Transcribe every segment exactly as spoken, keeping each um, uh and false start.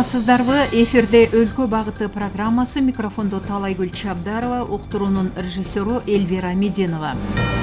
Саламатсыздарбы? Эфирде өлкө багыты программасы, микрофондо Талайгүл Чабдарова, уктуруунун режиссеру Эльвира Меденова.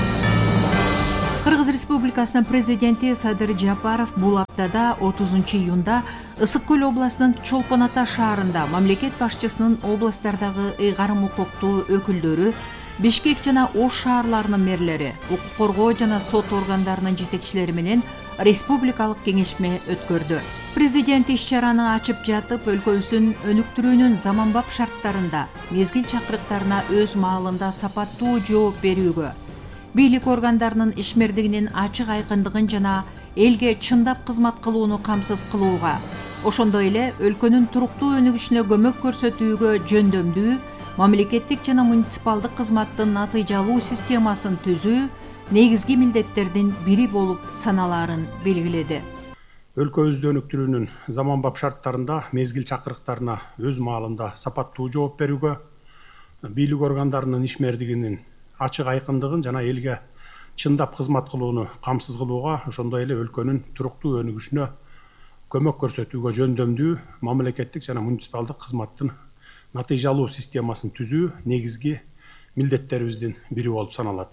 Кыргыз Республикасынын президенти Садыр Жапаров бул аптада отузунчу июнда Ысык Көл областынын Чолпон Ата шаарында мамлекет башчысынын областтардагы ыйгарым укуктуу өкүлдөрү, Бишкек жана Ош шаарларынын мэрлери, укук коргоо жана сот органдарынын жетекчилери менен республикалык кеңешме өткөрдү. Президент иш-чараны ачып жатып, өлкөбүздүн өнүктүрүүнүн заманбап шарттарында мезгил чакырыктарына өз маалында сапаттуу жооп берүүгө, бийлик органдарынын ишмердигинин ачык айкындыгын жана элге чындап кызмат кылууну камсыз кылууга, ошондой эле өлкөнүн туруктуу өнүгүшүнө көмөк көрсөтүүгө жөндөмдүү мамлекеттик жана муниципалдык кызматтын натыйжалуу системасын түзүү негизги милдеттердин бири болуп саналаарын белгиледи. Өлкөбүздү өнүктүрүүнүн заманбап шарттарында мезгил чакырыктарына өз маалында сапаттуу жооп берүүгө, бийлик органдарынын ишмердигинин ачык айкындыгын жана элге чындап кызмат кылууну камсыз кылууга, ошондой эле өлкөнүн туруктуу өнүгүшүнө көмөк көрсөтүүгө жөндөмдүү мамлекеттик жана муниципалдык кызматтын натыйжалуу системасын түзүү негизги милдеттерибиздин бири болуп саналат.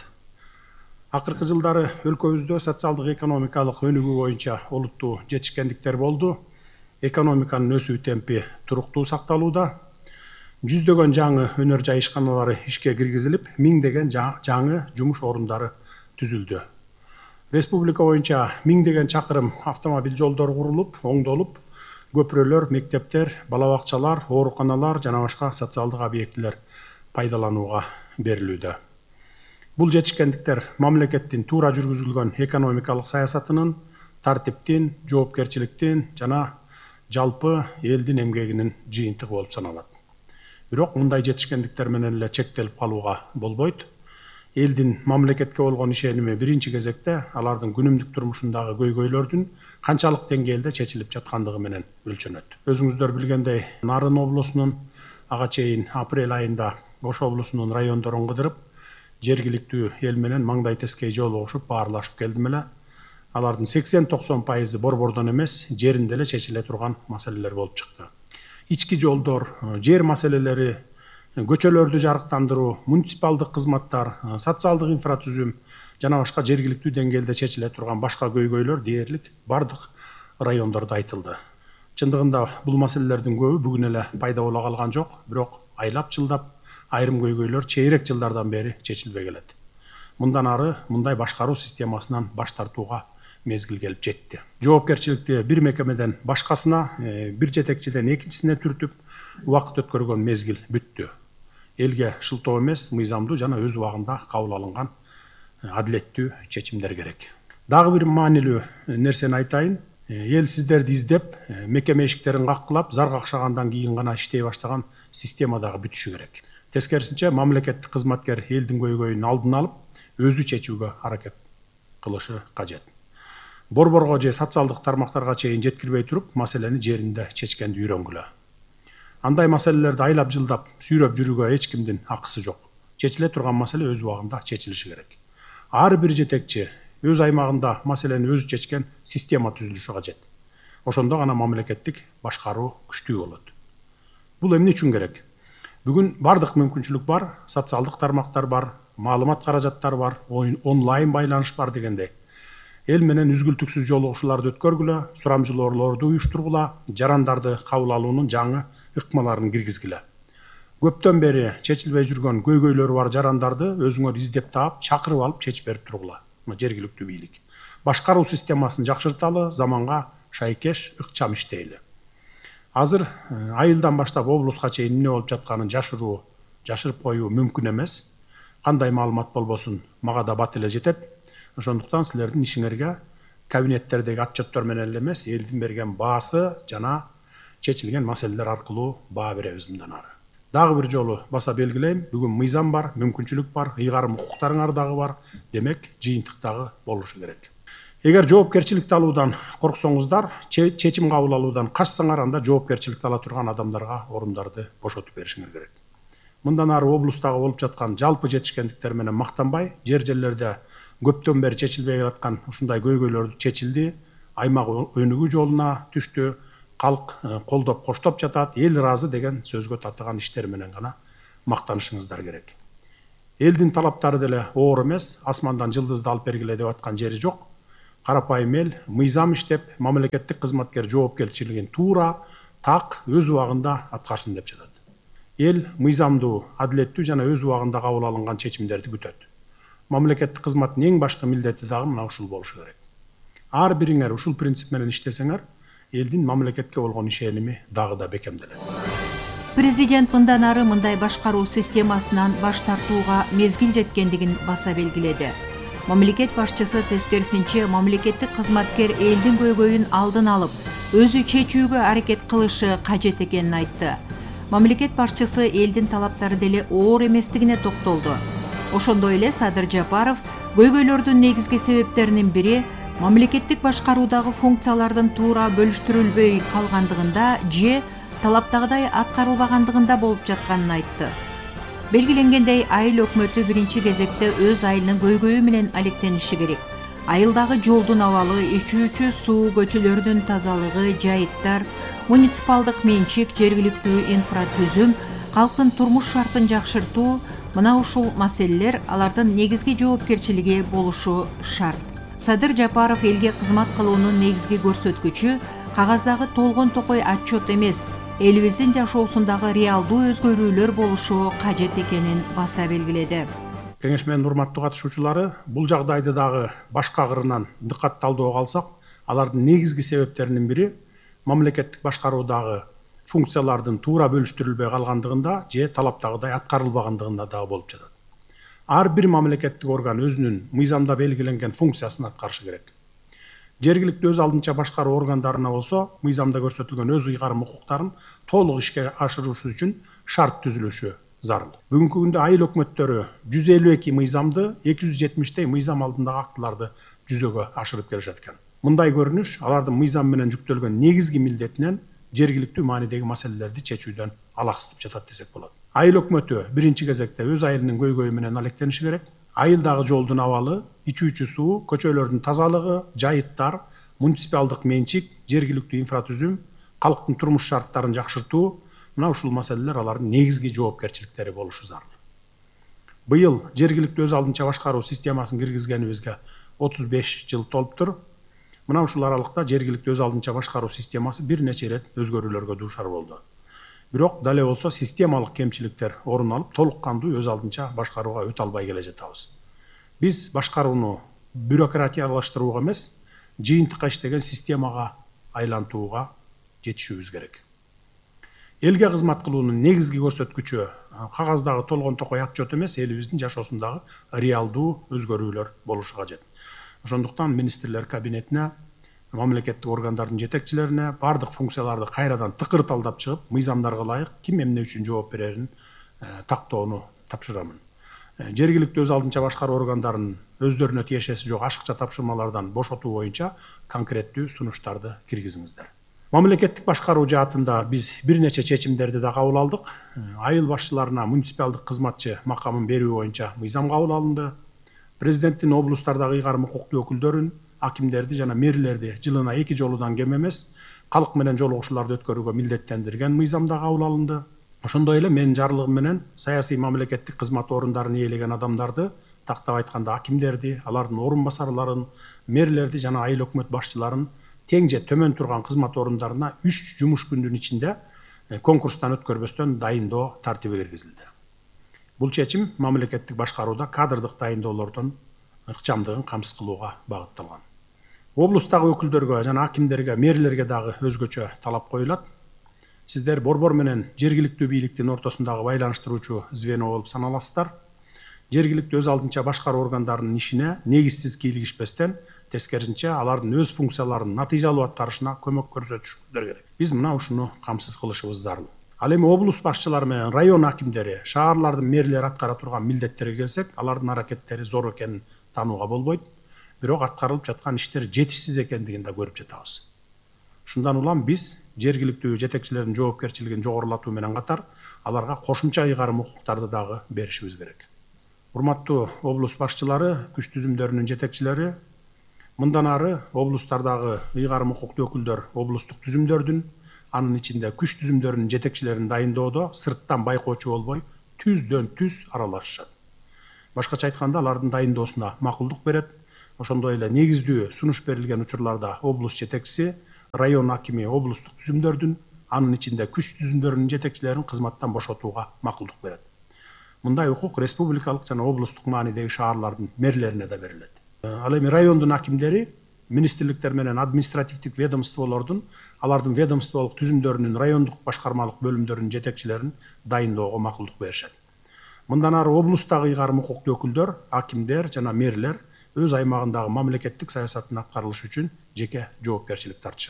Акыркы жылдары өлкөбүздө социалдык экономикалык өнүгүү боюнча олуттуу жетишкендиктер болду. Экономиканын өсүү темпи туруктуу сакталууда. Жүздөгөн жаңы өнөр жай ишканалары ишке киргизилип, миңдеген жаңы жумуш орундары түзүлдү. Республика боюнча миңдеген чакырым автомобиль жолдору курулуп, оңдолуп, көпүрөлөр, мектептер, бала бакчалар, ооруканалар жана башка социалдык объектилер пайдаланууга берилүүдө. Бул жетишкендиктер мамлекеттин туура жүргүзүлгөн экономикалык саясатынын, тартиптин, жоопкерчиликтин жана жалпы элдин эмгегинин жыйынтыгы болуп саналат. Бирок мындай жетишкендиктер менен эле чектелип калууга болбойт. Элдин мамлекетке болгон ишеними биринчи кезекте алардын күнүмдүк турмушундагы көйгөйлөрдүн канчалык деңгээлде чечилип жаткандыгы менен өлчөнөт. Өзүңүздөр билгендей, Нарын облусунун ага чейин апрель айында Ош облусунун райондорун кыдырып, жергиликтүү эл менен маңдай тескей жолугушуп, баарлашып келдим эле. Алардын сексен токсон пайызы борбордон эмес, жеринде эле чечиле турган маселелер болуп чыкты. Ички жолдор, жер маселелери, көчөлөрдү жарыктандыруу, муниципалдык кызматтар, социалдык инфратүзүм жана башка жергиликтүү деңгээлде чечиле турган башка көйгөйлөр дээрлик бардык райондордо айтылды. Чындыгында бул маселелердин көбү бүгүн эле пайда боло калган жок, бирок айлап жылдап айрым көйгөйлөр чейрек жылдардан бери чечилбей келет. Мындан ары мындай башкаруу системасынан баш тартууга мезгил келип жетти. Жоопкерчиликти бир мекемеден башкасына, бир жетекчиден экинчисине түртүп, убакыт өткөргөн мезгил бүттү. Элге шылтоо эмес, мыйзамдуу жана өз убагында кабыл алынган адилеттүү чечимдер керек. Дагы бир маанилүү нерсени айтайын. Эл сиздерди издеп, мекеме эшиктерин каккылап, зар какшагандан кийин гана иштей баштаган система дагы бүтүшү керек. Тескерисинче, мамлекеттик кызматкер элдин көйгөйүн алдын алып, өзү чечүүгө аракет кылышы кажет. Борборго же социалдык тармактарга чейин жеткирбей туруп, маселени жеринде чечкенди үйрөнгүлө. Андай маселелерди айлап жылдап сүйрөп жүрүүгө эч кимдин акысы жок. Чечиле турган маселе өз убагында чечилиши керек. Ар бир жетекчи өз аймагында маселени өзү чечкен система түзүлүшү кажет. Ошондо гана мамлекеттик башкаруу күчтүү болот. Бул эмне үчүн керек? Бүгүн бардык мүмкүнчүлүк бар, социалдык тармактар бар, маалымат каражаттар бар, онлайн байланыш бар дегендей. Эл менен үзгүлтүксүз жолугушууларды өткөргүлө, сурамжылоолорду уюштургула, жарандарды кабыл алуунун жаңы ыкмаларын киргизгиле. Көптөн бери чечилбей жүргөн көйгөйлөрү бар жарандарды өзүңөр издеп таап, чакырып алып чечип берип тургула. Жергиликтүү бийлик. Башкаруу системасын жакшырталы, заманга шайкеш, ыкчам иштейли. Азыр айылдан баштап облуска чейин эмне болуп жатканын жашыруу, жашырып коюу мүмкүн эмес. Кандай маалымат болбосун, мага да бат эле жетет. Ошондуктан силердин ишиңерге кабинеттердеги отчеттор менен эле эмес, элдин берген баасы жана чечилген маселелер аркылуу баа беребиз мындан ары. Дагы бир жолу баса белгилейм, бүгүн мыйзам бар, мүмкүнчүлүк бар, ыйгарым укуктарыңар дагы бар, демек жыйынтык дагы болушу керек. Эгер жоопкерчиликти алуудан корксоңуздар, чечим кабыл алуудан качсаңар, анда жоопкерчиликти ала турган адамдарга орундарды бошотуп беришиңер керек. Мындан ары облустагы болуп жаткан жалпы жетишкендиктер менен мактанбай, жер жерлерде көптөн бери чечилбей жаткан ушундай көйгөйлөрдү чечилди, аймак өнүгүү жолуна түштү, калк колдоп коштоп жатат, эл ыраазы деген сөзгө татыган иштер менен гана мактанышыңыздар керек. Элдин талаптары деле оор эмес, асмандан жылдызды алып бергиле деп аткан жери жок. Карапайым эл мыйзам иштеп, мамлекеттик кызматкер жоопкерчилигин туура, так, өз убагында аткарсын деп жатат. Эл мыйзамдуу, адилеттүү жана өз убагында кабыл алынган чечимдерди күтөт. Мамлекеттик кызматтын эң башкы милдети дагы мына ушул болушу керек. Ар бириңер ушул принцип менен иштесеңер, элдин мамлекетке болгон ишеними дагы да бекемделет. Президент мындан ары мындай башкаруу системасынан баш тартууга мезгил жеткендигин баса белгиледи. Мамлекет башчысы тескерисинче мамлекеттик кызматкер элдин көйгөйүн алдын алып, өзү чечүүгө аракет кылышы кажет экенин айтты. Мамлекет башчысы элдин талаптары деле оор эместигине токтолду. Ошондой эле Садыр Жапаров көйгөйлөрдүн негизги себептеринин бири мамлекеттик башкаруудагы функциялардын туура бөлүштүрүлбөй калгандыгында же талаптагыдай аткарылбагандыгында болуп жатканын айтты. Белгиленгендей, айыл өкмөтү биринчи кезекте өз айылынын көйгөйү менен алектениши керек. Айылдагы жолдун абалы, ичүүчү суу, көчөлөрдүн тазалыгы, жайыттар, муниципалдык менчик, жергиликтүү инфратүзүм, калктын турмуш шартын жакшыртуу, мына ушул маселелер алардын негизги жоопкерчилиги болушу шарт. Садыр Жапаров элге кызмат кылуунун негизги көрсөткүчү кагаздагы толгон токой отчет эмес, элибиздин жашоосундагы реалдуу өзгөрүүлөр болушу кажет экенин баса белгиледи. Кеңешменин урматтуу катышуучулары, бул жагдайды дагы башка кырынан дыкатталдоого алсак, алардын негизги себептеринин бири мамлекеттик башкаруудагы функциялардын туура бөлүштүрүлбөй калгандыгында же талаптагыдай аткарылбагандыгында дагы болуп жатат. Ар бир мамлекеттик орган өзүнүн мыйзамда белгиленген функциясын аткарышы керек. Жергиликтүү өз алдынча башкаруу органдарына болсо, мыйзамда көрсөтүлгөн өз ыйгарым укуктарын толук ишке ашыруусу үчүн шарт түзүлүшү зарыл. Бүгүнкү күндө айыл өкмөттөрү жүз элүү эки мыйзамды, эки жүз жетимиштей мыйзам алдындагы актыларды жүзөгө ашырып келишет экен. Мындай көрүнүш алардын мыйзам менен жүктөлгөн негизги милдетинен жергиликтүү маанидеги маселелерди чечүүдөн алаксытып жатат десек болот. Айыл өкмөтү биринчи кезекте өз айылынын көйгөйү менен алектениши керек. Айылдагы жолдун абалы, ичүүчү суу, көчөлөрдүн тазалыгы, жайыттар, муниципалдык менчик, жергиликтүү инфратүзүм, калктын турмуш шарттарын жакшыртуу, мына ушул маселелер алардын негизги жоопкерчиликтери болушу зарыл. Быйыл жергиликтүү өз алдынча башкаруу системасын киргизгенибизге отуз беш жыл толуптур. Мына ушул аралыкта жергиликтүү өз алдынча башкаруу системасы бир нече ирет өзгөрүүлөргө дуушар болду. Бирок дале болсо системалык кемчиликтер орун алып, толук кандуу өз алдынча башкарууга өтө албай келе жатабыз. Биз башкарууну бюрократиялаштырууга эмес, жыйынтыкка иштеген системага айлантууга жетишүүбүз керек. Элге кызмат кылуунун негизги көрсөткүчү кагаздагы толгон токой отчет эмес, элибиздин жашоосундагы реалдуу өзгөрүүлөр болушу кажет. Ошондуктан министрлер кабинетине, мамлекеттик органдардын жетекчилерине бардык функцияларды кайрадан тыкыр талдап чыгып, мыйзамдарга ылайык ким эмне үчүн жооп берерин тактоону тапшырамын. Жергиликтүү өз алдынча башкаруу органдарынын өздөрүнө тиешеси жок ашыкча тапшырмалардан бошотуу боюнча конкреттүү сунуштарды киргизиңиздер. Мамлекеттик башкаруу жаатында биз бир нече чечимдерди да кабыл алдык. Айыл башчыларына муниципалдык кызматчы макамын берүү боюнча мыйзам кабыл алынды. Президенттин облустардагы ыйгарым укуктуу өкүлдөрүн, акимдерди жана мэрлерди жылына эки жолудан кем эмес калк менен жолугушууларды өткөрүүгө милдеттендирген мыйзам да кабыл алынды. Ошондой эле менин жарлыгым менен саясий мамлекеттик кызмат орундарын ээлеген адамдарды, тактап айтканда акимдерди, алардын орун басарларын, мэрлерди жана айыл өкмөт башчыларын тең же төмөн турган кызмат орундарына үч жумуш күндүн ичинде конкурстан өткөрбөстөн дайындоо тартиби киргизилди. Бул чечим мамлекеттик башкарууда кадрдык дайындоолордун ыкчамдыгын камсыз кылууга багытталган. Облустагы өкүлдөргө жана акимдерге, мэрлерге дагы өзгөчө талап коюлат. Сиздер борбор менен жергиликтүү бийликтин ортосундагы байланыштыруучу звено болуп саналасыздар. Жергиликтүү өз алдынча башкаруу органдарынын ишине негизсиз кийлигишпестен, тескерисинче алардын өз функцияларын натыйжалуу аткарышына көмөк көрсөтүшүлөр керек. Биз мына ушуну камсыз кылышыбыз зарыл. Ал эми облус башчылары менен район акимдери, шаарлардын мэрлери аткара турган милдеттерге келсек, алардын аракеттери зор экенин таанууга болбойт. Бирок аткарылып жаткан иштер жетишсиз экендигин да көрүп жатабыз. Шундан улам биз жергиликтүү жетекчилердин жоопкерчилигин жогорулатуу менен катар, аларга кошумча ыйгарым укуктарды дагы беришибиз керек. Урматтуу облус башчылары, күч түзүмдөрүнүн жетекчилери, мындан ары облустардагы ыйгарым укуктуу өкүлдөр облустук түзүмдөрдүн, анын ичинде күч түзүмдөрүнүн жетекчилерин дайындоодо сырттан байкоочу болбой түздөн түз аралашышат. Башкача айтканда алардын дайындоосуна макулдук берет. Ошондой эле негиздүү сунуш берилген учурларда облус жетекчиси, район акими облустук түзүмдөрдүн, анын ичинде күч түзүмдөрүнүн жетекчилерин кызматтан бошотууга макулдук берет. Мындай укук республикалык жана облустук маанидеги шаарлардын мэрлерине да берилет. Ал эми райондун акимдери министрликтер менен административдик ведомстволордун, алардын ведомстволук түзүмдөрүнүн райондук башкармалык бөлүмдөрүнүн жетекчилерин дайындоого макулдук беришет. Мындан ары облустагы ыйгарым укуктуу өкүлдөр, акимдер жана мэрлер өз аймагындагы мамлекеттик саясаттын аткарылышы үчүн жеке жоопкерчилик тартышат.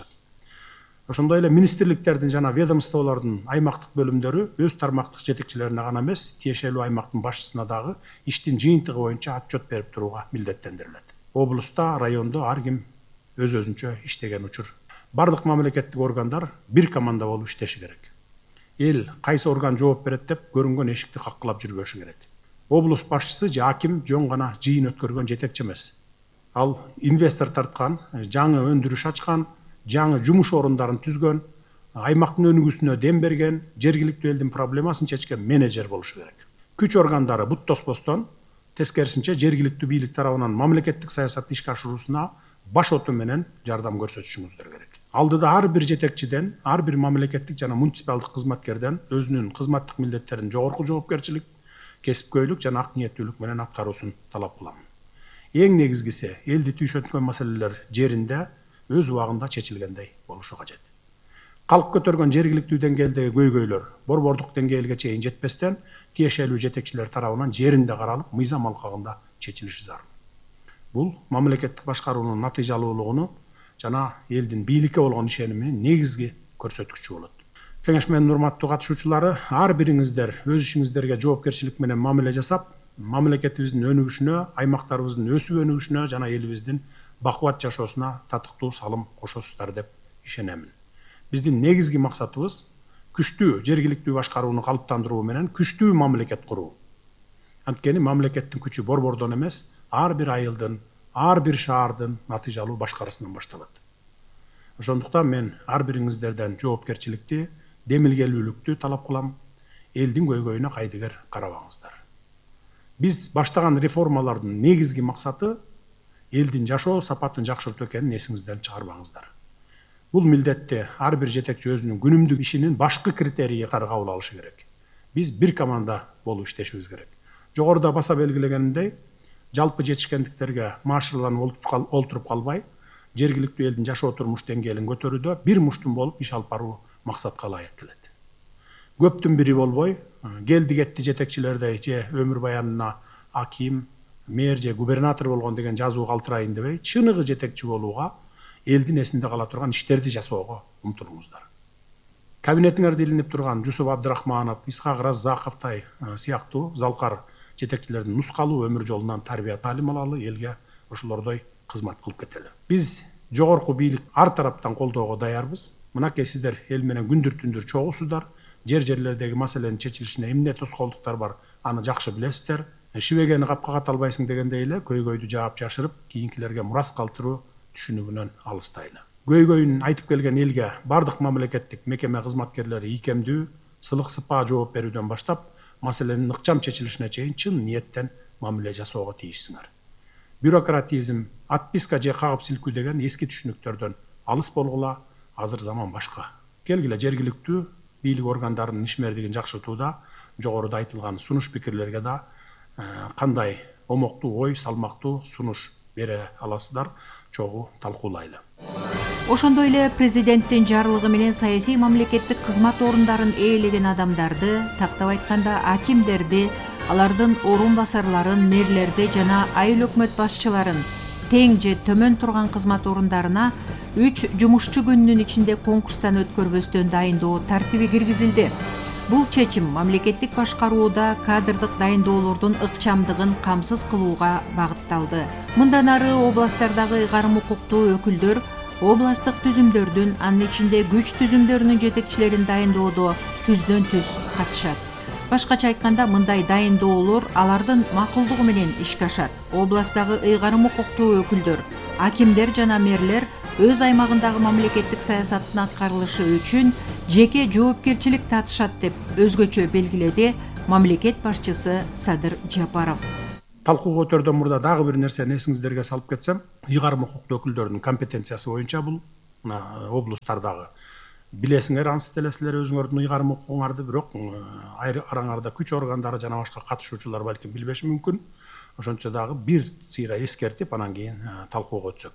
Ошондой эле министрликтердин жана ведомстволордун аймактык бөлүмдөрү өз тармактык жетекчилерине гана эмес, тиешелүү аймактын башчысына дагы иштин жыйынтыгы боюнча отчет берип турууга милдеттендирилет. Облуста, райондо ар ким өз өзүнчө иштеген учур. Бардык мамлекеттик органдар бир команда болуп иштеши керек. Эл кайсы орган жооп берет деп көрүнгөн эшикти каккылап жүрбөшү керек. Облус башчысы же аким жөн гана жыйын өткөргөн жетекчи эмес. Ал инвестор тарткан, жаңы өндүрүш ачкан, жаңы жумуш орундарын түзгөн, аймактын өнүгүүсүнө дем берген, жергиликтүү элдин проблемасын чечкен менеджер болушу керек. Күч органдары бут тоспостон, тескерисинче жергиликтүү бийлик тарабынан мамлекеттик саясатты ишке ашыруусуна баш оту менен жардам көрсөтүшүңүздөр керек. Алдыда ар бир жетекчиден, ар бир мамлекеттик жана муниципалдык кызматкерден өзүнүн кызматтык милдеттерин жогорку жоопкерчилик, кесипкөйлүк жана ак ниеттүүлүк менен аткаруусун талап кылам. Эң негизгиси элди түйшөнткөн маселелер жеринде өз убагында чечилгендей болушу кажет. Калк көтөргөн жергиликтүү деңгээлдеги көйгөйлөр борбордук деңгээлге чейин жетпестен тиешелүү жетекчилер тарабынан жеринде каралып, мыйзам алкагында чечилиши зарыл. Бул мамлекеттик башкаруунун натыйжалуулугуну жана элдин бийликке болгон ишениминин негизги көрсөткүчү болот. Кеңешменин урматтуу катышуучулары, ар бириңиздер өз ишиңиздерге жоопкерчилик менен мамиле жасап, мамлекетибиздин өнүгүшүнө, аймактарыбыздын өсүп өнүгүшүнө жана элибиздин бакубат жашоосуна татыктуу салым кошосуздар деп ишенемин. Биздин негизги максатыбыз күчтүү жергиликтүү башкарууну калыптандыруу менен күчтүү мамлекет куруу. Анткени мамлекеттин күчү борбордон эмес, ар бир айылдын, ар бир шаардын натыйжалуу башкарысынан башталат. Ошондуктан мен ар бириңиздерден жоопкерчиликти, демилгелүүлүктү талап кылам. Элдин көйгөйүнө кайдыгер карабаңыздар. Биз баштаган реформалардын негизги максаты элдин жашоо сапатын жакшыртуу экенин эсиңизден чыгарбаңыздар. Бул милдетти ар бир жетекчи өзүнүн күнүмдүк ишинин башкы критерийи катары кабыл алышы керек. Биз бир команда болуп иштешибиз керек. Жогоруда баса белгилегенimдей, жалпы жетишкендиктерге маашырланып олтуруп калбай, жергиликтүү элдин жашоо турмуш деңгээлин көтөрүүдө бир муштум болуп иш алып баруу максатка ылайык келет. Көптүн бири болбой, келди кетти жетекчилердей же өмүр баянына аким, мэр же губернатор болгон деген жазуу калтырайын дебей, чыныгы жетекчи болууга, элдин эсинде кала турган иштерди жасоого умтулуңуздар. Кабинетиңерде илинип турган Жусуп Абдрахманов, Исхак Раззаковтай сыяктуу залкар жетекчилердин нускалуу өмүр жолунан тарбия таалим алалы, элге ошолордой кызмат кылып кетели. Биз жогорку бийлик ар тараптан колдоого даярбыз. Мынакей сиздер эл менен күндүр түндүр чогуусуздар. Жер жерлердеги маселенин чечилишине эмне тоскоолдуктар бар, аны жакшы билесиздер. Шибегени капка ката албайсың дегендей эле көйгөйдү жаап жашырып, кийинкилерге мурас калтыруу түшүнүгүнөн алыстайлы. Көйгөйүн айтып келген элге бардык мамлекеттик мекеме кызматкерлери ийкемдүү, сылык сыпаа жооп берүүдөн баштап, маселенин ыкчам чечилишине чейин чын ниеттен мамиле жасоого тийишсиңер. Бюрократизм, отписка же кагып силкүү деген эски түшүнүктөрдөн алыс болгула, азыр заман башка. Келгиле жергиликтүү бийлик органдарынын ишмердигин жакшыртууда жогоруда айтылган сунуш пикирлерге да кандай омоктуу ой, салмактуу сунуш бере аласыздар, чогуу талкуулайлы. Ошондой эле президенттин жарлыгы менен саясий мамлекеттик кызмат орундарын ээлеген адамдарды, тактап айтканда акимдерди, алардын орун басарларын, мэрлерди жана айыл өкмөт башчыларын тең же төмөн турган кызмат орундарына үч жумушчу күнүнүн ичинде конкурстан өткөрбөстөн дайындоо тартиби киргизилди. Бул чечим мамлекеттик башкарууда кадрдык дайындоолордун ыкчамдыгын камсыз кылууга багытталды. Мындан ары областтардагы ыйгарым укуктуу өкүлдөр областтык түзүмдөрдүн, анын ичинде күч түзүмдөрүнүн жетекчилерин дайындоодо түздөн түз катышат. Башкача айтканда, мындай дайындоолор алардын макулдугу менен ишке ашат. Областтагы ыйгарым укуктуу өкүлдөр, акимдер жана мэрлер өз аймагындагы мамлекеттик саясаттын аткарылышы үчүн жеке жоопкерчилик татышат деп өзгөчө белгиледи мамлекет башчысы Садыр Жапаров. Талкууга өтөрдөн мурда дагы бир нерсени эсиңиздерге салып кетсем, ыйгарым укуктуу өкүлдөрдүн компетенциясы боюнча бул мына облустардагы билесиңер, ансыз делесилер өзүңөрдүн ыйгарым укугуңарды, бирок араңарда күч органдары жана башка катышуучулар балким билбеши мүмкүн. Ошончо дагы бир сыйра эскертип, анан кийин талкууга өтсөк.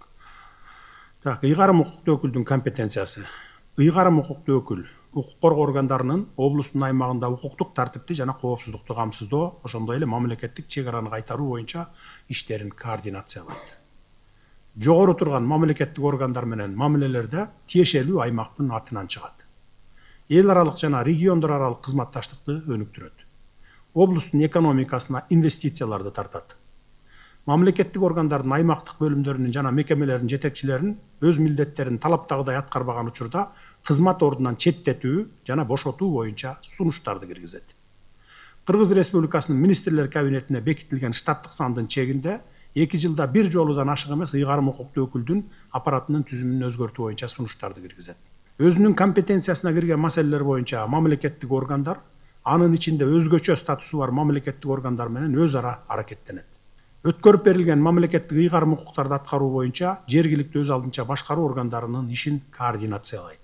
Так, ыйгарым укуктуу өкүлдүн компетенциясы. Ыйгарым укуктуу өкүл укук коргоо органдарынын облустун аймагында укуктук тартипти жана коопсуздукту камсыздоо, ошондой эле мамлекеттик чек араны кайтаруу боюнча иштерин координациялайт. Жогору турган мамлекеттик органдар менен мамилелерде тиешелүү аймактын атынан чыгат. Эл аралык жана региондор аралык кызматташтыкты өнүктүрөт. Облустун экономикасына инвестицияларды тартат. Мамлекеттик органдардын аймактык бөлүмдөрүнүн жана мекемелердин жетекчилерин өз милдеттерин талаптагыдай аткарбаган учурда кызмат ордунан четтетүү жана бошотуу боюнча сунуштарды киргизет. Кыргыз Республикасынын министрлер кабинетине бекитилген штаттык сандын чегинде эки жылда бир жолудан ашык эмес ыйгарым укуктуу өкүлдүн аппаратынын түзүмүн өзгөртүү боюнча сунуштарды киргизет. Өзүнүн компетенциясына кирген маселелер боюнча мамлекеттик органдар, анын ичинде өзгөчө статусу бар мамлекеттик органдар менен өз ара аракеттенет. Өткөрүп берилген мамлекеттик ыйгарым укуктарды аткаруу боюнча жергиликтүү өз алдынча башкаруу органдарынын ишин координациялайт.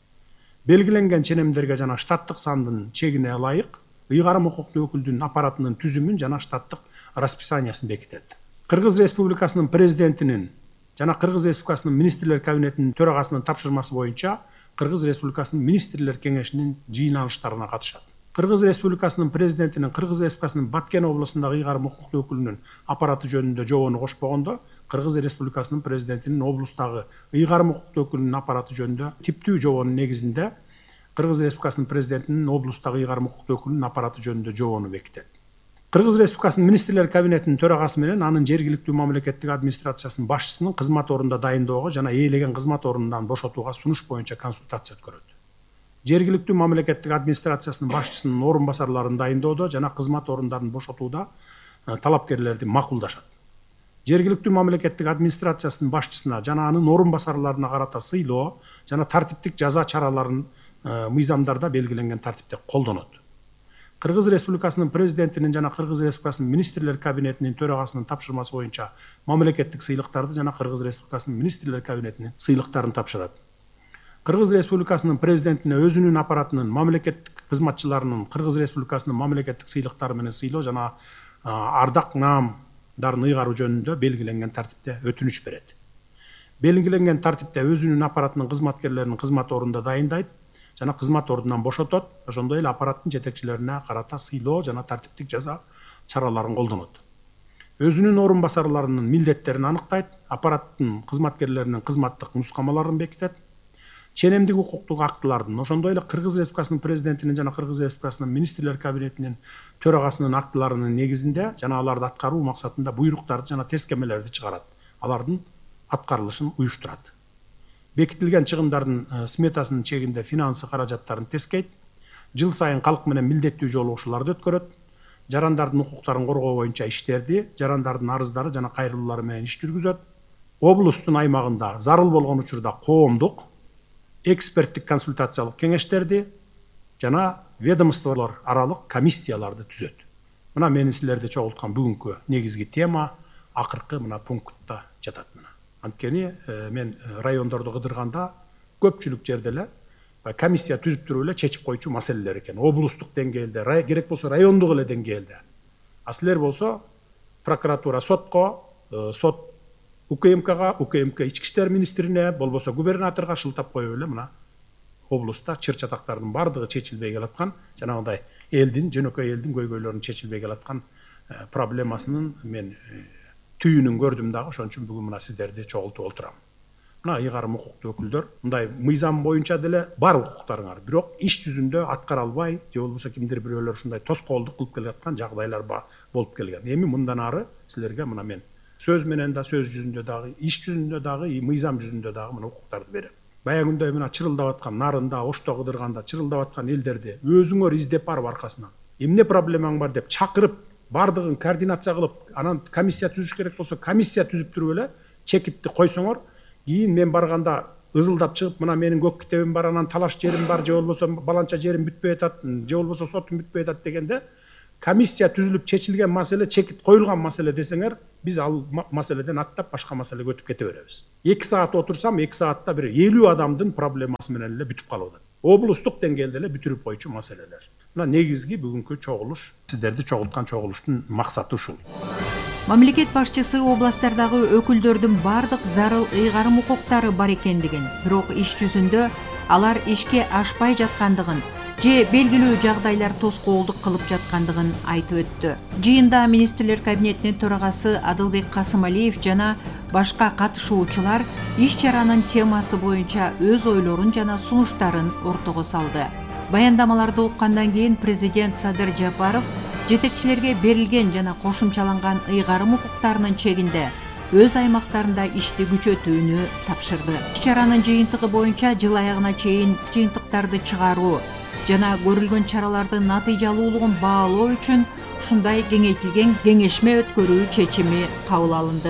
Белгиленген ченемдерге жана штаттык сандын чегине ылайык ыйгарым укуктуу өкүлдүн аппаратынын түзүмүн жана штаттык расписаниясын бекитет. Кыргыз Республикасынын президентинин жана Кыргыз Республикасынын министрлер кабинетинин төрагасынын тапшырмасы боюнча Кыргыз Республикасынын министрлер кеңешинин жыйналыштарына катышат. Кыргыз Республикасынын президентинин Кыргыз Республикасынын Баткен облусундагы ыйгарым укуктуу өкүлүнүн аппараты жөнүндө жообуну кошпогондо, Кыргыз Республикасынын президентинин облустагы ыйгарым укуктуу өкүлүнүн аппараты жөнүндө типтүү жообунун негизинде Кыргыз Республикасынын президентинин облустагы ыйгарым укуктуу өкүлүнүн аппараты жөнүндө жообуну бекитет. Кыргыз Республикасынын министрлер кабинетинин төрагасы менен анын жергиликтүү мамлекеттик администрациясынын башчысынын кызмат ордунда дайындоого жана ээлеген кызмат ордунан бошотууга сунуш боюнча консультация өткөрөт. Жергиликтүү мамлекеттик администрациясынын башчысынын орун басарларын дайындоодо жана кызмат орундарын бошотууда талапкерлерди макулдашат. Жергиликтүү мамлекеттик администрациясынын башчысына жана анын орун басарларына карата сыйлоо жана тартиптик жаза чараларын мыйзамдарда белгиленген тартипте колдонот. Кыргыз Республикасынын президентинин жана Кыргыз Республикасынын министрлер кабинетинин төрагасынын тапшырмасы боюнча мамлекеттик сыйлыктарды жана Кыргыз Республикасынын министрлер кабинетинин сыйлыктарын тапшырат. Кыргыз Республикасынын президентине өзүнүн аппаратынын мамлекеттик кызматчыларынын Кыргыз Республикасынын мамлекеттик сыйлыктары менен сыйлоо жана ардак наамдарын ыйгаруу жөнүндө белгиленген тартипте өтүнүч берет. Белгиленген тартипте өзүнүн аппаратынын кызматкерлерин кызмат ордунда дайындайт жана кызмат ордунан бошотот, ошондой эле аппараттын жетекчилерине карата сыйлоо жана тартиптик жаза чараларын колдонот. Өзүнүн орун басарларынын милдеттерин аныктайт, аппараттын кызматкерлеринин кызматтык нускамаларын бекитет. Ченемдик укуктук актылардын, ошондой эле Кыргыз Республикасынын президентинин жана Кыргыз Республикасынын министрлер кабинетинин төрагасынын актыларынын негизинде жана аларды аткаруу максатында буйруктарды жана тескемелерди чыгарат. Алардын аткарылышын уюштурат. Бекитилген чыгымдардын сметасынын чегинде финансы каражаттарын тескейт, жыл сайын калк менен милдеттүү жолугушууларды өткөрөт, жарандардын укуктарын коргоо боюнча иштерди, жарандардын арыздары жана кайрылуулары менен иш жүргүзөт. Облустун аймагында зарыл болгон учурда коомдук, эксперттик консультациялык кеңештерди жана ведомстволор аралык комиссияларды түзөт. Мына менин силерди чогулткан бүгүнкү негизги тема акыркы мына пунктта жатат. Анткени мен райондорду кыдырганда көпчүлүк жерде эле комиссия түзүп туруп эле чечип койчу маселелер экен. Облустук деңгээлде, керек болсо райондук эле деңгээлде. А силер болсо прокуратура сотко, сот УКМКга, УКМК ички иштер министрине, болбосо губернаторго шылтап коюп эле мына облустта чыр-чатактардын бардыгы чечилбей келаткан, жанагындай элдин, жөнөкөй элдин көйгөйлөрүнүн чечилбей келаткан проблемасынын мен түйүнүн көрдүм дагы, ошон үчүн бүгүн мына сиздерди чогултуп олтурам. Мына ыйгарым укуктуу өкүлдөр, мындай мыйзам боюнча деле бар укуктарыңар, бирок иш жүзүндө аткара албай, же болбосо кимдир бирөөлөр ушундай тоскоолдук кылып келаткан жагдайлар болуп келген. Эми мындан ары силерге мына мен сөз менен да, сөз жүзүндө дагы, иш жүзүндө дагы, мыйзам жүзүндө дагы мына укуктарды берем. Баягындай мына чырылдап аткан нарында, ошто кыдырганда чырылдап аткан элдерди өзүңөр издеп барып аркасынан эмне проблемаң бар деп чакырып, бардыгын координация кылып, анан комиссия түзүш керек болсо комиссия түзүп туруп эле чекипти койсоңор, кийин мен барганда ызылдап чыгып, мына менин көк китебим бар, анан талаш жерим бар, же болбосо баланча жерим бүтпөй атат, же болбосо сотум бүтпөй атат дегенде комиссия түзүлүп чечилген маселе, чекит коюлган маселе десеңер, биз ал маселеден аттап башка маселеге өтүп кете беребиз. эки саат отурсам, эки саатта бир элүү адамдын проблемасы менен эле бүтүп калып атат. Облустук деңгээлде эле бүтүрүп койчу маселелер. Мына негизги бүгүнкү чогулуш, сиздерди чогулткан чогулуштун максаты ушул. Мамлекет башчысы областтардагы өкүлдөрдүн бардык зарыл ыйгарым укуктары бар экендигин, бирок иш жүзүндө алар ишке ашпай жаткандыгын же белгилүү жагдайлар тоскоолдук кылып жаткандыгын айтып өттү. Жыйында министрлер кабинетинин төрагасы Адылбек Касымалиев жана башка катышуучулар иш чаранын темасы боюнча өз ойлорун жана сунуштарын ортого салды. Баяндамаларды уккандан кийин президент Садыр Жапаров жетекчилерге берилген жана кошумчаланган ыйгарым укуктарынын чегинде өз аймактарында ишти күчөтүүнү тапшырды. Иш чаранын жыйынтыгы боюнча жыл аягына чейин жыйынтыктарды чыгаруу жана көрүлгөн чаралардын натыйжалуулугун баалоо үчүн ушундай кеңейтилген кеңешме өткөрүү чечими кабыл алынды.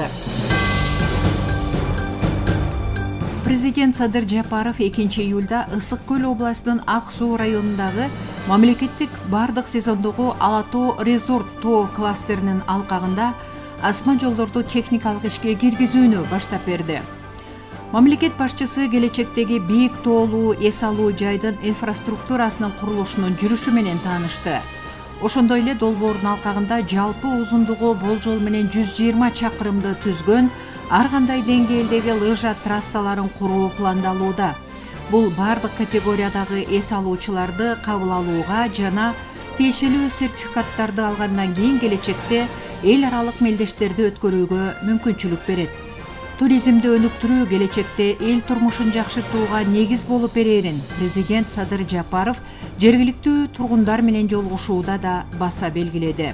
Президент Садыр Жапаров экинчи июлда Ысык Көл областынын Ак Суу районундагы мамлекеттик бардык сезондогу Ала Тоо резорт тоо кластеринин алкагында асман жолдорду техникалык ишке киргизүүнү баштап берди. Мамлекет башчысы келечектеги бийик тоолуу эс алуу жайдын инфраструктурасынын курулушунун жүрүшү менен таанышты. Ошондой эле долбоордун алкагында жалпы узундугу болжол менен жүз жыйырма чакырымды түзгөн ар кандай деңгээлдеги лыжа трассаларын куруу пландалууда. Бул бардык категориядагы эс алуучуларды кабыл алууга жана тиешелүү сертификаттарды алгандан кийин келечекте эл аралык мелдештерди өткөрүүгө мүмкүнчүлүк берет. Туризмди өнүктүрүү келечекте эл турмушун жакшыртууга негиз болуп берерин президент Садыр Жапаров жергиликтүү тургундар менен жолугушууда да баса белгиледи.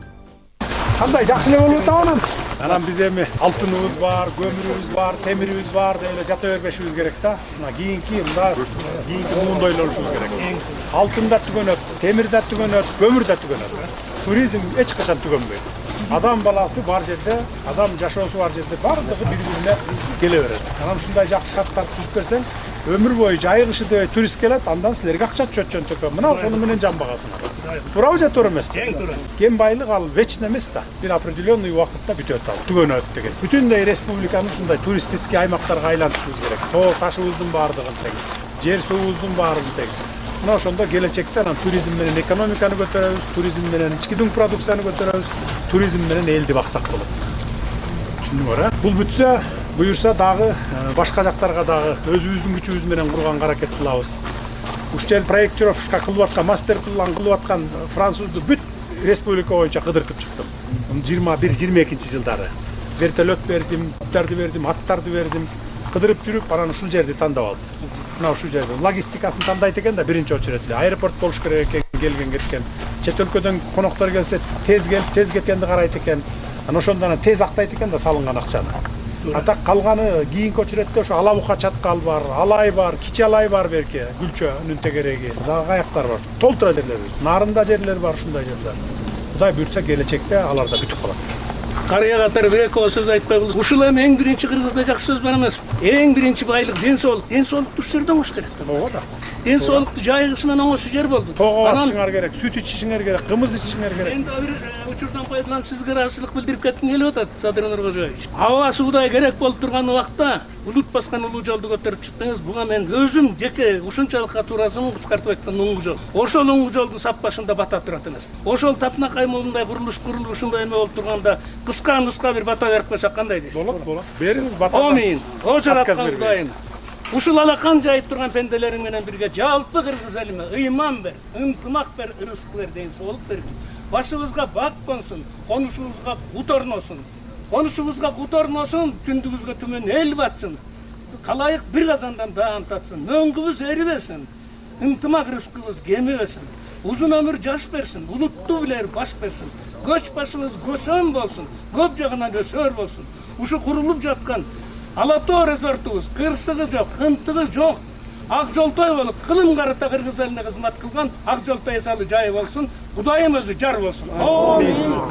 Кандай жакшы эле болуп атабы? Анан биз эми алтыныбыз бар, көмүрүбүз бар, темирибиз бар деп эле жата бербешибиз керек да. Мына кийинки мында кийинки муунду ойлонушубуз керек. Алтын да түгөнөт, темир да түгөнөт, көмүр да түгөнөт. Туризм эч качан түгөнбөйт. Адам баласы бар жерде, адам жашоосу бар жерде бардыгы бири-бирине келе берет. Анан ушундай жакшы шарттарды түзүп берсең, өмүр бою жайы кышы дебей турист келет, андан силерге акча түшөт жөнтөккө. Мына ошону менен жан багасыңар. Туурабы же туура эмеспи? Тең туура. Кен байлык ал вечный эмес да. Бир определенный убакытта бүтөт ал, түгөнөт деген. Бүтүндөй республиканы ушундай туристический аймактарга айлантышыбыз керек. Тоо ташыбыздын бардыгын тең, жер суубуздун баарын тең. Мына ошондо келечекте анан туризм менен экономиканы көтөрөбүз, туризм менен ички дүң продукцияны көтөрөбүз, туризм менен элди баксак болот. Түшүндүңөр а? Бул бүтсө, буюрса дагы башка жактарга дагы өзүбүздүн күчүбүз менен курганга аракет кылабыз. Ушул проектировка кылып аткан, мастер план кылып аткан французду бүт республика боюнча кыдыртып чыктым. жыйырма бир жыйырма экинчи жылдары вертолет бердим, аттарды бердим, аттарды бердим. Кыдырып жүрүп, анан ушул жерди тандап алдым. Мына ушул жерде логистикасын тандайт экен да, биринчи очередь эле аэропорт болуш керек экен, келген кеткен. Чет өлкөдөн коноктор келсе, тез келип, тез кеткенди карайт экен. Анан ошондон тез актайт экен да салынган акчаны. Ата калганы кийинки очередте ошо Ала Бука чаткал бар, Алай бар, Кичи Алай бар берке, Гүлчөнүн тегереги, аяктар бар. Толтура жерлер. Нарында жерлер бар ушундай жерлер. Кудай буйрса келечекте алар да бүтүп калат. Карыя катары бир эки сөз айтпай бул. Ушул эми эң биринчи Кыргызда жакшы сөз бар эмес. Эң биринчи байлык ден соолук. Ден соолукту ушул жерде оңош керек. Ооба да. Ден соолукту жайгыш менен оңош жер болду. Тоо басышыңар керек, сүт ичишиңер керек, кымыз ичишиңер керек. Эми бир учурдан пайдаланып сизге ыраазычылык билдирип кетким келип атат, Садыр Нуркожоевич. Аба суудай керек болуп турган убакта улут баскан улуу жолду көтөрүп чыктыңыз. Буга мен өзүм жеке ушунчалык туразымын, кыскартып айтканда уңгу жол. Ошол уңгу жолдун сап башында бата турат эмес. Ошол Тапнакай моундай курулуш курулуп ушундай эме болуп турганда кыска нуска бир бата берип койсок кандай дейсиз? Болот, болот. Бериңиз бата. Амин. О жараткан Кудайым. Ушул алакан жайып турган пенделериң менен бирге жалпы кыргыз элиме ыйман бер, ынтымак бер, ырыскы бер, ден соолук бер. Башыбызга бак консун, конушубузга бут орносун. Конушубузга бут орносун, түндүгүбүзгө түмөн эл батсын. Калайык бир казандан даам татсын, мөңгүбүз эрибесин. Ынтымак ырыскыбыз кемибесин. Узун өмүр жаш берсин, улуттуу билер баш берсин. Көч башыбыз көсөн болсун, көп жагынан өсөр болсун. Ушу курулуп жаткан Ала Тоо резортубуз кырсыгы жок, кынтыгы жок. Ак жолтой болуп, кылым карата кыргыз элине кызмат кылган ак жолтой эсалы жайы болсун. Кудайым өзү жар болсун. Амин.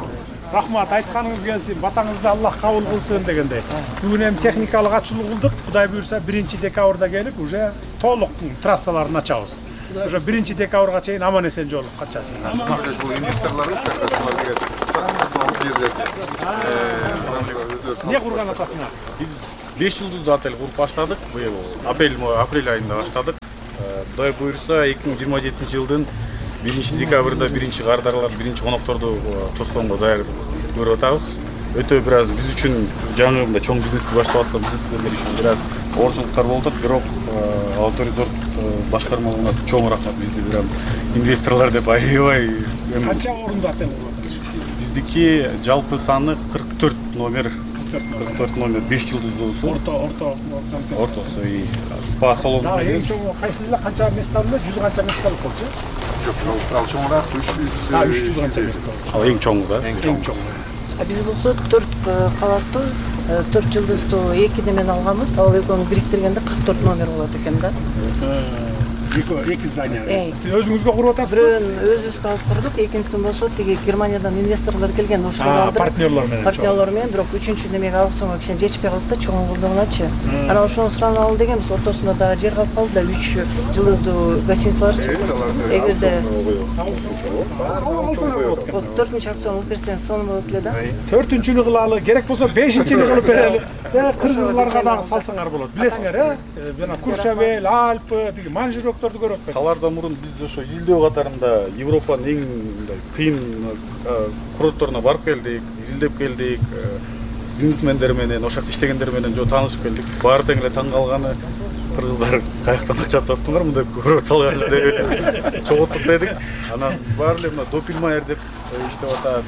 рахмат, айтканыңыз келсин, батаңызды Аллах кабыл кылсын дегендей. Бүгүн эми техникалык ачылуу кылдык. Кудай буйрса биринчи декабрда келип уже толук трассаларын ачабыз. Уже биринчи декабрга чейин аман эсен жолуп качасыз. Бул инвесторлорубуз Эмне курган атасыңар? Биз беш жылдыздуу отель куруп баштадык. Быйыл апрель апрель айында баштадык. Кудай буйрса эки миң жыйырма жетинчи жылдын биринчи декабрда биринчи кардарлар, биринчи конокторду тоскоонго даяр көрүп атабыз. Өтө бир аз биз үчүн жаңы мындай чоң бизнести баштап аткан бизнесмендер үчүн бир аз оорчулуктар болдук, бирок Алатоо резорт башкармалыгына чоң рахмат. Бизди бир инвесторлор деп аябай. Канча орунду отель куруп атасыз? Биздики жалпы саны кырк төрт номер, кырк төрт номер, беш жылдыздуусу. Орто, орто, ортосу и спа салон. Да, эң чоң кайсыл эле канча место алды? жүз канча место алып болчу? жок, ал чоңураак үч жүз. Да, үч жүз канча место. Ал эң чоңу да. Эң чоң. Биз болсо төрт кабаттуу төрт жылдыздуу эки немен алганбыз. Ал экөөнү бириктиргенде кырк төрт номер болот экен да. Эки здания. Сиз өзүңүзгө куруп атасызбы? Бирөөнү өзүбүзгө алып курдук, экинчисин болсо тиги Германиядан инвесторлор келген, ошого алдык. Партнерлор менен. Партнерлор менен, бирок үчүнчү немеге алып соңго кичине жетишпей калды да, чоң кылдыгыначы. Анан ошону суранып алалы дегенбиз, ортосунда дагы жер калып калды да, үч жылдыздуу гостиницалар. Эгерде төртүнчү аукцион кылып берсеңиз сонун болот эле да. Төртүнчүнү кылалы, керек болсо бешинчини кылып берели. Кыргызларга дагы салсаңар болот. Билесиңер, э? Жана Курчабел, Альпы, тиги Манжирокторду көрүп атпайсызбы? Алардан мурун биз ошо изилдөө катарында Европанын эң мындай кыйын курортторуна барып келдик, изилдеп келдик. Бизнесмендер менен, ошол жакта иштегендер менен жо таанышып келдик. Баары тең эле таң калганы кыргыздар каяктан акча таптыңар мындай көрөт салган деп чоготтук дедик. Анан баары эле мына Допилмайер деп иштеп атат.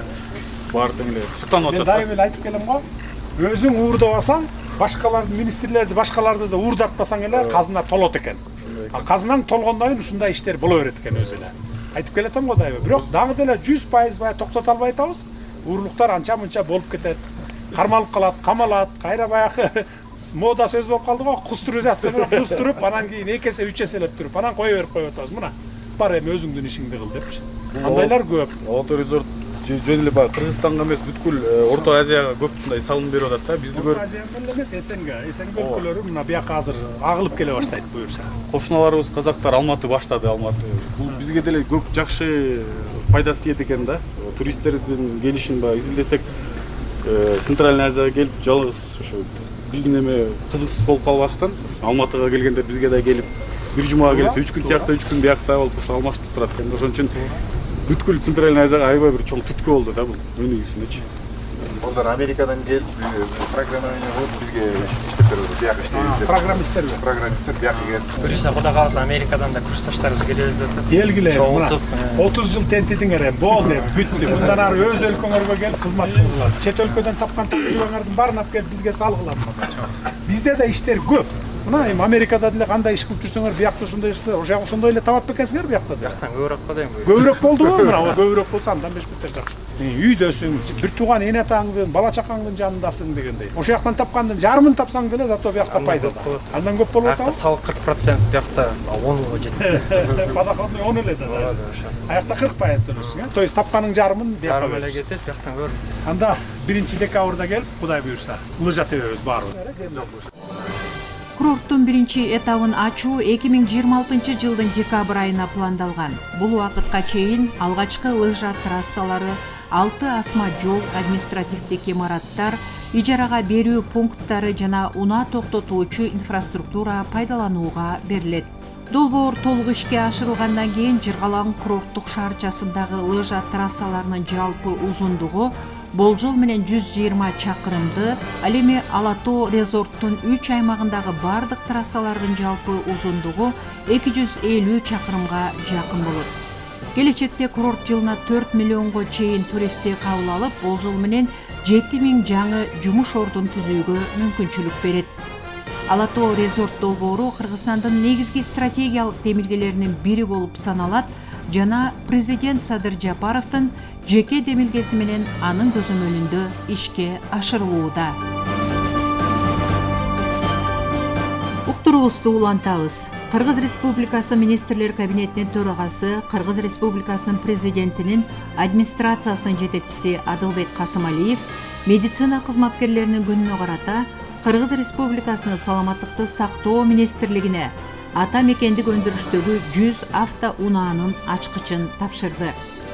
Баары тең эле суктанып атышат. Мен дайым эле айтып келем го. Өзүң уурдабасаң, башкаларды, министрлерди, башкаларды да уурдатпасаң эле казына толот экен. А казынаң толгондон кийин ушундай иштер боло берет экен өзү эле. Айтып келатам го дайым. Бирок дагы деле жүз пайыз бая токтото албай атабыз. Уурлуктар анча-мынча болуп кетет. Кармалып калат, камалат, кайра баягы мода сөз болуп калды го, кустуризация, кустуруп, анан кийин эки эсе, үч эселеп туруп, анан кое берип коюп атабыз. Мына бар эми өзүңдүн ишиңди кыл депчи. Андайлар көп. Алатоо резорт жөн эле баягы Кыргызстанга эмес, бүткүл Орто Азияга көп мындай салым берип атат да. Бизди көрүп. Орто Азияга эле эмес, СНГ, СНГ өлкөлөрү мына бияка азыр агылып келе баштайт буюрса. Кошуналарыбыз казактар Алматы баштады, Алматы. Бул бизге деле көп жакшы пайдасы тиет экен да. Туристтердин келишин баягы изилдесек, Центральный Азияга келип жалгыз ошо биздин эме кызыксыз болуп калбастан, Алматыга келгенде бизге да келип бир жумага келсе үч күн тиякта, үч күн биякта болуп ошо алмаштырып турат экен. Ошон үчүн бүткүл Центральный Азияга аябай бир чоң түрткү болду да бул өнүгүүсүнөчү. Олар Америкадан келип программирование кылып бизге иштеп берет. Бияк иштейбиз деп. Программисттерби? Программисттер бияка келип. Буюрса Кудай кааласа Америкадан да курсташтарыбыз келебиз деп атат. Келгиле. Чогултуп, отуз жыл тентидиңер эми, болду, бүттү. Мындан ары өз өлкөңөргө келип кызмат кылгыла. Чет өлкөдөн тапкан тажрыйбаңардын баарын алып келип бизге салгыла. Бизде да иштер көп. Мына эми Америкада деле кандай иш кылып жүрсөңөр, биякта ошондой ишсе, ошо ошондой эле табат бекенсиңер биякта да. Бияктан көбүрөөк го дейм. Көбүрөөк болдубу? Мына көбүрөөк болсо андан беш биттер жакшы. Үйдөсүң, бир тууган эне атаңдын, бала чакаңдын жанындасың дегендей. Ошол жактан тапкандын жарымын тапсаң деле зато биякта пайда. Андан көп болуп атабы? Биякта салык кырк процент, биякта онго жетет. Подоходный он эле да. Аякта кырк пайыз төлөйсүң, э? То есть тапканың жарымын биякка Жарым эле кетет, бияктан көбүрөөк. Анда биринчи декабрда келип, Кудай буйрса, лыжа тебебиз баарыбыз. Курорттун биринчи этабын ачуу эки миң жыйырма алтынчы жылдын декабрь айына пландалган. Бул убакытка чейин алгачкы лыжа трассалары, алты асма жол, административдик имараттар, ижарага берүү пункттары жана унаа токтотуучу инфраструктура пайдаланууга берилет. Долбоор толук ишке ашырылгандан кийин Жыргалаң курорттук шаарчасындагы лыжа трассаларынын жалпы узундугу болжол менен жүз жыйырма чакырымды, ал эми Алатоо резорттун үч аймагындагы бардык трассалардын жалпы узундугу эки жүз элүү чакырымга жакын болот. Келечекте курорт жылына төрт миллионго чейин туристти кабыл алып, болжол менен жети миң жаңы жумуш ордун түзүүгө мүмкүнчүлүк берет. Алатоо резорт долбоору Кыргызстандын негизги стратегиялык демилгелеринин бири болуп саналат жана президент Садыр Жапаровдун жеке демилгеси менен анын көзөмөлүндө ишке ашырылууда. Уктуруубузду улантабыз. Кыргыз Республикасы Министрлер Кабинетинин төрагасы, Кыргыз Республикасынын президентинин администрациясынын жетекчиси Адылбек Касымалиев медицина кызматкерлеринин күнүнө карата Кыргыз Республикасынын саламаттыкты сактоо министрлигине ата мекендик өндүрүштөгү жүз автоунаанын ачкычын тапшырды.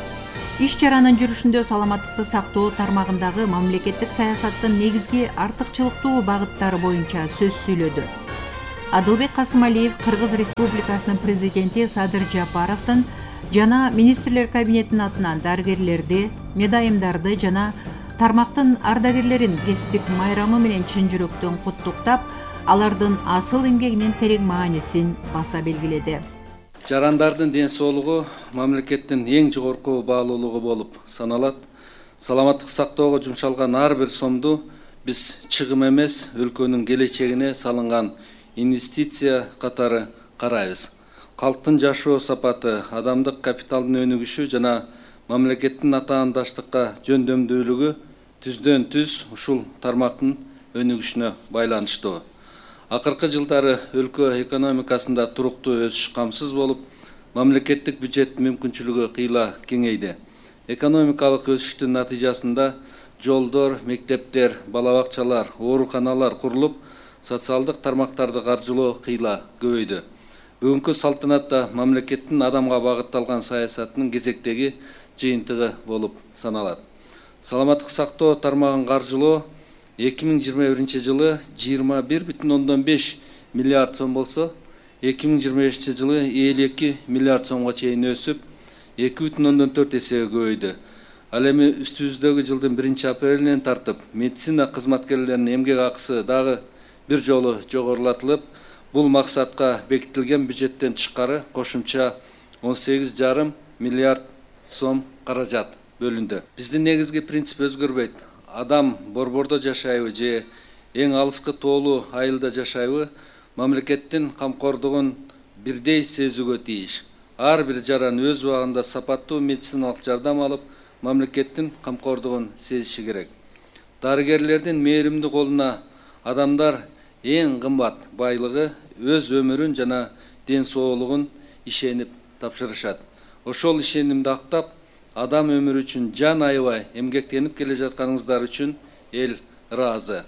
Иш чаранын жүрүшүндө саламаттыкты сактоо тармагындагы мамлекеттик саясаттын негизги артыкчылыктуу багыттары боюнча сөз сүйлөдү. Адылбек Касымалиев Кыргыз Республикасынын президенти Садыр Жапаровдун жана министрлер кабинетинин атынан дарыгерлерди, медайымдарды жана тармактын ардагерлерин кесиптик майрамы менен чын жүрөктөн куттуктап, алардын асыл эмгегинин терең маанисин баса белгиледи. Жарандардын ден соолугу мамлекеттин эң жогорку баалуулугу болуп саналат. Саламаттык сактоого жумшалган ар бир сомду биз чыгым эмес, өлкөнүн келечегине салынган инвестиция катары карайбыз. Калктын жашоо сапаты, адамдык капиталдын өнүгүшү жана мамлекеттин атаандаштыкка жөндөмдүүлүгү түздөн түз ушул тармактын өнүгүшүнө байланыштуу. Акыркы жылдары өлкө экономикасында туруктуу өсүш камсыз болуп, мамлекеттик бюджеттин мүмкүнчүлүгү кыйла кеңейди. Экономикалык өсүштүн натыйжасында жолдор, мектептер, балабакчалар, ооруканалар курулуп, социалдык тармактарды каржылоо кыйла көбөйдү. Бүгүнкү салтанатта мамлекеттин адамга багытталган саясатынын кезектеги жыйынтыгы болуп саналат. Саламаттык сактоо тармагын каржылоо эки миң жыйырма биринчи жылы жыйырма бир бүтүн ондон беш миллиард сом болсо, эки миң жыйырма бешинчи жылы элүү эки миллиард сомго чейин өсүп, эки бүтүн ондон төрт эсеге көбөйдү. Ал эми үстүбүздөгү жылдын биринчи апрелинен тартып, медицина кызматкерлеринин эмгек акысы дагы бир жолу жогорулатылып, бул максатка бекитилген бюджеттен тышкары кошумча он сегиз жарым миллиард сом каражат бөлүндү. Биздин негизги принцип өзгөрбөйт. Адам борбордо жашайбы же эң алыскы тоолуу айылда жашайбы, мамлекеттин камкордугун бирдей сезүүгө тийиш. Ар бир жаран өз убагында сапаттуу медициналык жардам алып, мамлекеттин камкордугун сезиши керек. Дарыгерлердин мээримдүү колуна адамдар эң кымбат байлыгы өз өмүрүн жана ден соолугун ишенип тапшырышат. Ошол ишенимди актап, адам өмүрү үчүн жан аябай эмгектенип келе жатканыңыздар үчүн эл ыраазы.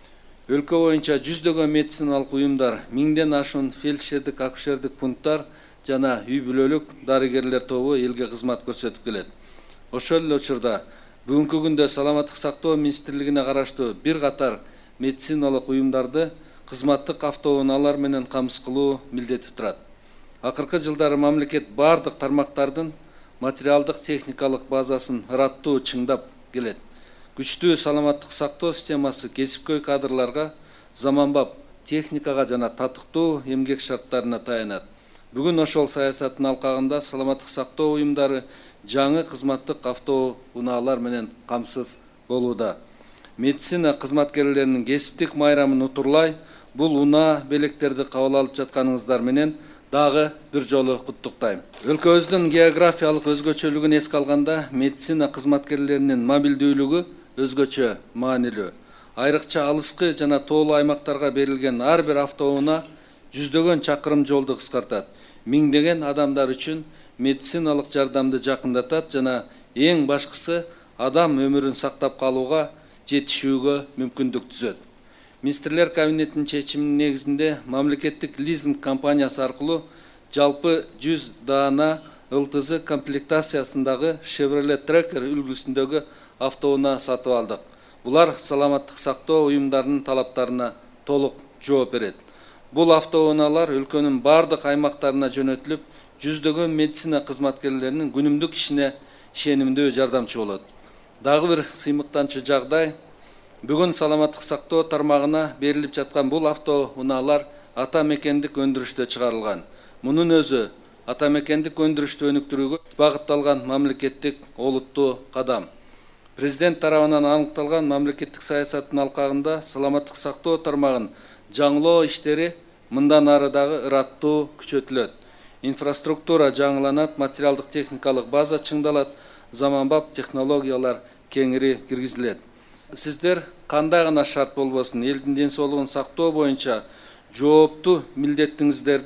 Өлкө боюнча жүздөгөн медициналык уюмдар, миңден ашуун фельдшердик, акушердик пункттар жана үй бүлөлүк дарыгерлер тобу элге кызмат көрсөтүп келет. Ошол эле учурда бүгүнкү күндө саламаттык сактоо министрлигине караштуу бир катар медициналык уюмдарды кызматтык автоунаалар менен камсыз кылуу милдети турат. Акыркы жылдары мамлекет бардык тармактардын материалдык техникалык базасын ыраттуу чыңдап келет. Күчтүү саламаттык сактоо системасы кесипкөй кадрларга заманбап техникага жана татыктуу эмгек шарттарына таянат. Бүгүн ошол саясаттын алкагында саламаттык сактоо уюмдары жаңы кызматтык автоунаалар менен камсыз болууда. Медицина кызматкерлеринин кесиптик майрамын утурлай, бул унаа белектерди кабыл алып жатканыңыздар менен дагы бир жолу куттуктайм. Өлкөбүздүн географиялык өзгөчөлүгүн эске алганда, медицина кызматкерлеринин мобилдүүлүгү өзгөчө маанилүү. Айрыкча алыскы жана тоолуу аймактарга берилген ар бир автоунаа жүздөгөн чакырым жолду кыскартат. Миңдеген адамдар үчүн медициналык жардамды жакындатат жана эң башкысы адам өмүрүн сактап калууга жетишүүгө мүмкүндүк түзөт. Министрлер кабинетинин чечиминин негизинде мамлекеттик лизинг компаниясы аркылуу жалпы жүз даана эл тэ зэ комплектациясындагы Chevrolet Tracker үлгүсүндөгү автоунаа сатып алдык. Булар саламаттык сактоо уюмдарынын талаптарына толук жооп берет. Бул автоунаалар өлкөнүн бардык аймактарына жөнөтүлүп, жүздөгөн медицина кызматкерлеринин күнүмдүк ишине ишенимдүү жардамчы болот. Дагы бир сыймыктанчу жагдай, бүгүн саламаттык сактоо тармагына берилип жаткан бул автоунаалар ата мекендик өндүрүштө чыгарылган. Мунун өзү ата мекендик өндүрүштү өнүктүрүүгө багытталган мамлекеттик олуттуу кадам. Президент тарабынан аныкталган мамлекеттик саясаттын алкагында саламаттык сактоо тармагын жаңылоо иштери мындан ары дагы ыраттуу күчөтүлөт. Инфраструктура жаңыланат, материалдык техникалык база чыңдалат, заманбап технологиялар кеңири киргизилет. Сиздер кандай гана шарт болбосун, элдин ден соолугун сактоо боюнча жооптуу милдетиңиздерди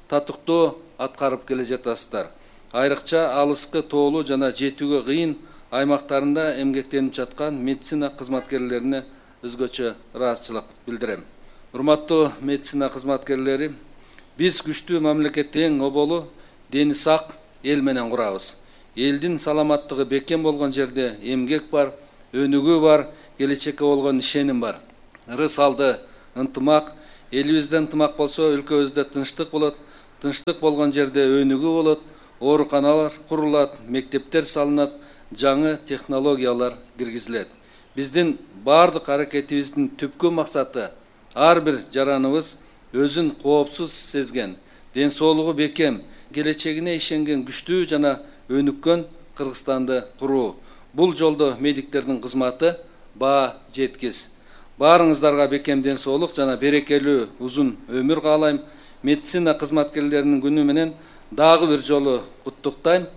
татыктуу аткарып келе жатасыздар. Айрыкча алыскы, тоолуу жана жетүүгө кыйын аймактарында эмгектенип жаткан медицина кызматкерлерине өзгөчө ыраазычылык билдирем. Урматтуу медицина кызматкерлери, биз күчтүү мамлекетти эң оболу, дени сак эл менен курабыз. Элдин саламаттыгы бекем болгон жерде эмгек бар, өнүгүү бар, келечекке болгон ишеним бар. Ырыс алды ынтымак, элибизде ынтымак болсо өлкөбүздө тынчтык болот, тынчтык болгон жерде өнүгүү болот, ооруканалар курулат, мектептер салынат, жаңы технологиялар киргизилет. Биздин бардык аракетибиздин түпкү максаты ар бир жараныбыз өзүн коопсуз сезген, ден соолугу бекем, келечегине ишенген күчтүү жана өнүккөн Кыргызстанды куруу. Бул жолдо медиктердин кызматы баа жеткиз. Баарыңыздарга бекем ден соолук жана берекелүү узун өмүр каалайм. Медицина кызматкерлеринин күнү менен дагы бир жолу куттуктайм.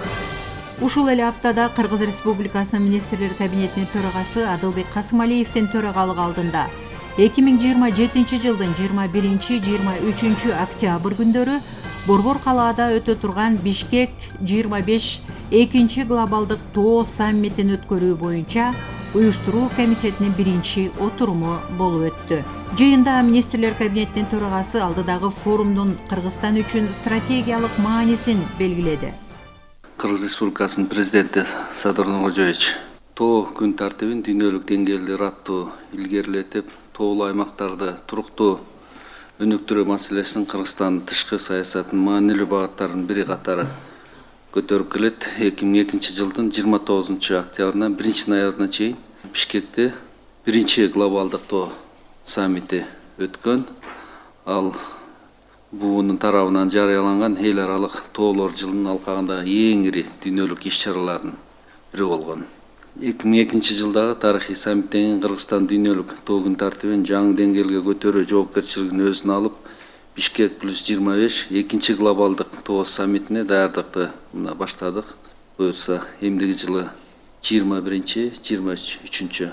Ушул эле аптада Кыргыз Республикасынын министрлер кабинетинин төрагасы Адылбек Касымалиевдин төрагалык алдында эки миң жыйырма жетинчи жылдын жыйырма биринчи — жыйырма үчүнчү октябрь күндөрү Борбор калаада өтө турган Бишкек жыйырма беш экинчи глобалдык тоо саммитин өткөрүү боюнча уюштуруу комитетинин биринчи отуруму болуп өттү. Жыйында министрлер кабинетинин төрагасы алдыдагы форумдун Кыргызстан үчүн стратегиялык маанисин белгиледи. Кыргыз Республикасынын президенти Садыр Нуркожоевич тоо күн тартибин дүйнөлүк деңгээлде ыраттуу илгерилетип, тоолуу аймактарды туруктуу өнүктүрүү маселесин Кыргызстандын тышкы саясатынын маанилүү багыттарынын бири катары көтөрүп келет. эки миң экинчи жылдын жыйырма тогузунчу октябрынан биринчи ноябрына чейин Бишкекте биринчи глобалдык тоо саммити өткөн. Ал буунун тарабынан жарыяланган эл аралык тоолор жылынын алкагындагы эң ири дүйнөлүк иш-чаралардын бири болгон. эки миң экинчи жылдагы тарыхый саммиттен кийин Кыргызстан дүйнөлүк тоо күн тартибин жаңы деңгээлге көтөрүү жоопкерчилигин өзүнө алып, Бишкек плюс жыйырма беш экинчи глобалдык тоо саммитине даярдыкты мына баштадык. Буюрса эмдиги жылы жыйырма биринчи — жыйырма үчүнчү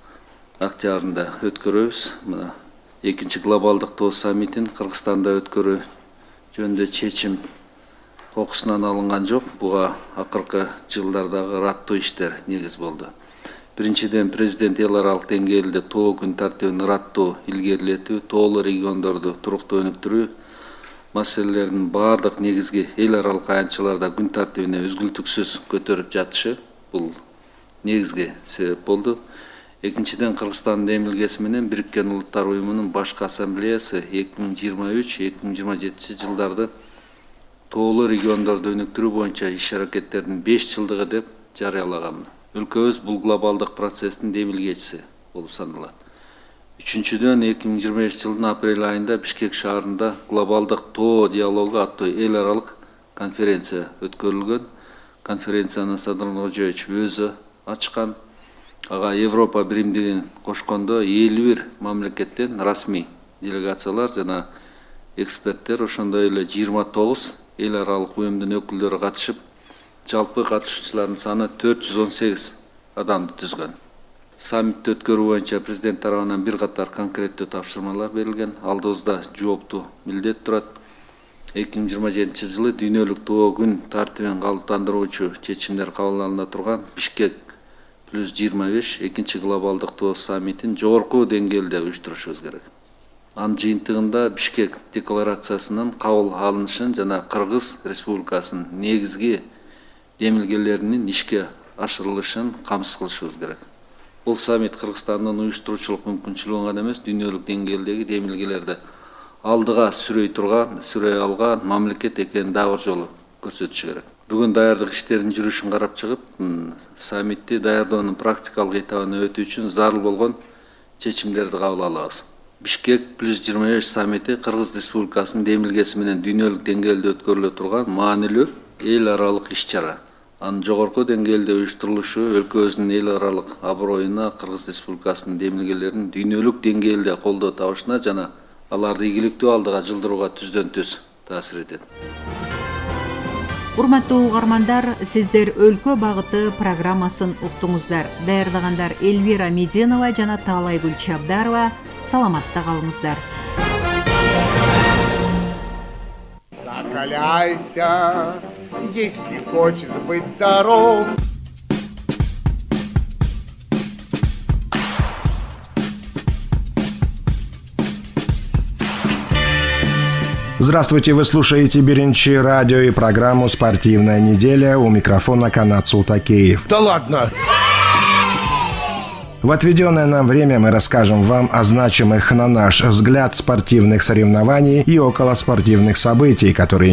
октябрында өткөрөбүз. Мына экинчи глобалдык тоо саммитин Кыргызстанда өткөрүү жөнүндө чечим кокусунан алынган жок. Буга акыркы жылдардагы ыраттуу иштер негиз болду. Биринчиден, президент эл аралык деңгээлде тоо күн тартибин ыраттуу илгерилетүү, тоолуу региондорду туруктуу өнүктүрүү маселелеринин бардык негизги эл аралык аянтчаларда күн тартибине үзгүлтүксүз көтөрүп жатышы бул негизги себеп болду. Экинчиден, Кыргызстандын демилгеси менен Бириккен Улуттар Уюмунун башкы ассамблеясы эки миң жыйырма үч — эки миң жыйырма жетинчи жылдарды тоолуу региондорду өнүктүрүү боюнча иш-аракеттердин беш жылдыгы деп жарыялаган. Өлкөбүз бул глобалдык процесстин демилгечиси болуп саналат. Үчүнчүдөн, эки миң жыйырма бешинчи жылдын апрель айында Бишкек шаарында глобалдык тоо диалогу аттуу эл аралык конференция өткөрүлгөн. Конференцияны Садыр Нуркожоевич өзү ачкан. Ага Европа биримдигин кошкондо элүү бир мамлекеттен расмий делегациялар жана эксперттер, ошондой эле жыйырма тогуз эл аралык уюмдун өкүлдөрү катышып, жалпы катышуучулардын саны төрт жүз он сегиз адамды түзгөн. Саммитти өткөрүү боюнча президент тарабынан бир катар конкреттүү тапшырмалар берилген. Алдыбызда жооптуу милдет турат. эки миң жыйырма жетинчи жылы дүйнөлүк тоо күн тартибин калыптандыруучу чечимдер кабыл алына турган Бишкек плюс жыйырма беш экинчи глобалдык тоо саммитин жогорку деңгээлде уюштурушубуз керек. Анын жыйынтыгында Бишкек декларациясынын кабыл алынышын жана Кыргыз Республикасынын негизги демилгелеринин ишке ашырылышын камсыз кылышыбыз керек. Бул саммит Кыргызстандын уюштуруучулук мүмкүнчүлүгүн гана эмес, дүйнөлүк деңгээлдеги демилгелерди алдыга сүрөй турган, сүрөй алган мамлекет экенин дагы бир жолу көрсөтүшү керек. Бүгүн даярдык иштеринин жүрүшүн карап чыгып, саммитти даярдоонун практикалык этабына өтүү үчүн зарыл болгон чечимдерди кабыл алабыз. Бишкек плюс жыйырма беш саммити Кыргыз Республикасынын демилгеси менен дүйнөлүк деңгээлде өткөрүлө турган маанилүү эл аралык иш-чара. Анын жогорку деңгээлде уюштурулушу өлкөбүздүн эл аралык аброюна, Кыргыз Республикасынын демилгелеринин дүйнөлүк деңгээлде колдоо табышына жана аларды ийгиликтүү алдыга жылдырууга түздөн түз таасир этет. Урматтуу угармандар, сиздер Өлкө багыты программасын уктуңуздар. Даярдагандар Эльвира Меденова жана Таалайгүл Чабдарова. Саламатта калыңыздар. валяйся, если хочешь быть здоров. Здравствуйте, вы слушаете Беренчи радио и программу «Спортивная неделя». У микрофона Канат Султакеев. Да ладно! В отведенное нам время мы расскажем вам о значимых, на наш взгляд, спортивных соревнований и околоспортивных событий, которые